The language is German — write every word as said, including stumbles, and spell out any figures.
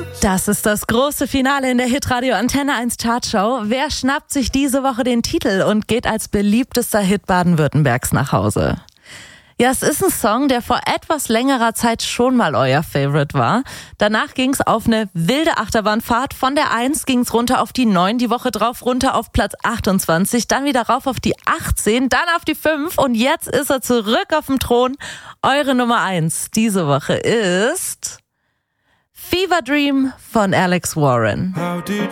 Das ist das große Finale in der Hitradio Antenne eins Chartshow. Wer schnappt sich diese Woche den Titel und geht als beliebtester Hit Baden-Württembergs nach Hause? Ja, es ist ein Song, der vor etwas längerer Zeit schon mal euer Favorite war. Danach ging's auf eine wilde Achterbahnfahrt. Von der eins ging's runter auf die neun, die Woche drauf runter auf Platz achtundzwanzig, dann wieder rauf auf die achtzehn, dann auf die fünf und jetzt ist er zurück auf dem Thron. Eure Nummer eins diese Woche ist Fever Dream von Alex Warren.